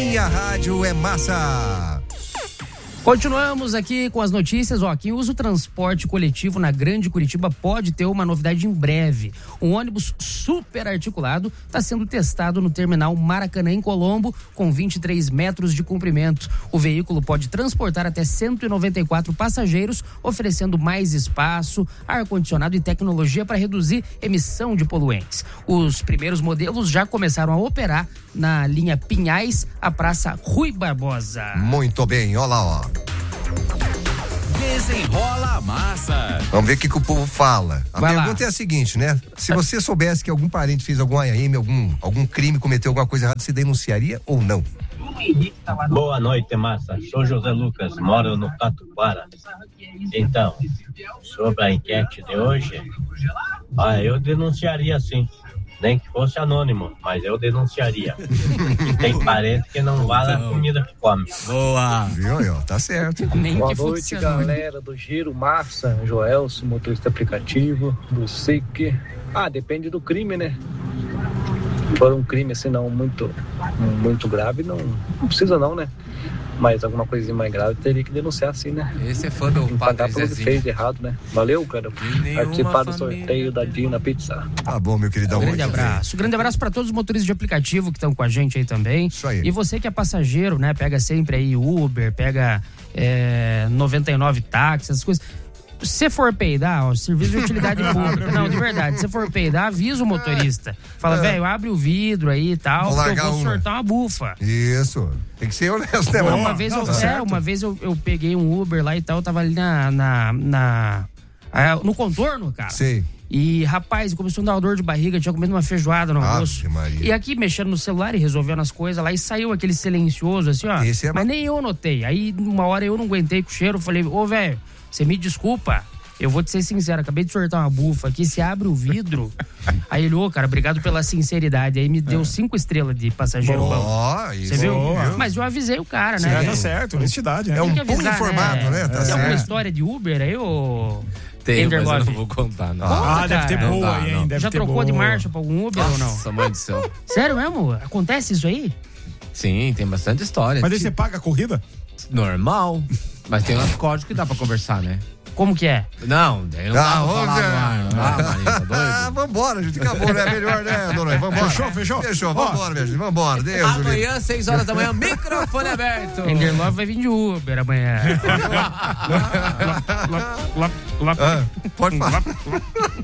Minha Rádio é Massa. Continuamos aqui com as notícias. Quem usa o transporte coletivo na Grande Curitiba pode ter uma novidade em breve. Um ônibus super articulado está sendo testado no terminal Maracanã, em Colombo, com 23 metros de comprimento. O veículo pode transportar até 194 passageiros, oferecendo mais espaço, ar-condicionado e tecnologia para reduzir emissão de poluentes. Os primeiros modelos já começaram a operar na linha Pinhais, a Praça Rui Barbosa. Muito bem, olha lá, ó. Desenrola a Massa. Vamos ver o que o povo fala. A Vai pergunta lá. é a seguinte, né? Se você soubesse que algum parente fez algum AIM, algum crime, cometeu alguma coisa errada, você denunciaria ou não? Boa noite, Massa. Sou José Lucas, moro no Tatuquara. Então, sobre a enquete de hoje, eu denunciaria sim. Nem que fosse anônimo, mas eu denunciaria. Tem parente que não vale a comida que come. Boa. Viu? Tá certo. Nem Boa que noite, fosse galera do Giro Massa, Joelson, motorista aplicativo, do SIC. Depende do crime, né? Se for um crime assim não muito grave, não precisa não, né? Mas alguma coisinha mais grave teria que denunciar sim, né? Esse é fã do Pagar Padre pelo que Zezinho. fez de errado, né? Valeu, cara. Participar do sorteio da Dina Pizza. Tá bom, meu queridão. Grande abraço. Grande abraço para todos os motoristas de aplicativo que estão com a gente aí também. Isso aí. E você que é passageiro, né? Pega sempre aí Uber, pega 99 táxis, essas coisas. Se for peidar, serviço de utilidade pública. Não, de verdade. Se for peidar, avisa o motorista. Fala, velho, abre o vidro aí e tal, Vou porque eu largar vou uma. sortar uma bufa. Isso. Tem que ser honesto, né, mano? Uma vez eu peguei um Uber lá e tal, eu tava ali no contorno, cara. Sei. E, rapaz, começou a dar uma dor de barriga, tinha comido uma feijoada no almoço. Maria. E aqui, mexendo no celular e resolvendo as coisas lá, e saiu aquele silencioso, assim, ó. Mas nem eu notei. Aí, uma hora eu não aguentei com o cheiro, falei, velho, você me desculpa, eu vou te ser sincero, acabei de sortar uma bufa aqui, se abre o vidro. Aí ele, cara, obrigado pela sinceridade. Aí me deu 5 estrelas de passageiro bom. Você viu? Mas eu avisei o cara, né? Tá certo, honestidade, né? É um pão informado, né? Tem alguma história de Uber aí, ô... Tem, mas eu não vou contar, não. Deve ter boa aí, hein? Já trocou de marcha pra algum Uber ou não? Nossa, mãe do céu. Sério mesmo? Acontece isso aí? Sim, tem bastante história. Mas aí você paga a corrida? Normal. Mas tem uns códigos que dá pra conversar, né? Como que é? Não, daí não dá pra falar no ar. Marinho, tá doido? Vambora, gente. Acabou, né? Melhor, né, dona? Vambora. Fechou? Fechou, vambora, minha gente. Vambora. Deus. Amanhã, 6 horas da manhã, microfone aberto. Enderlove vai vir de Uber amanhã. Pode falar.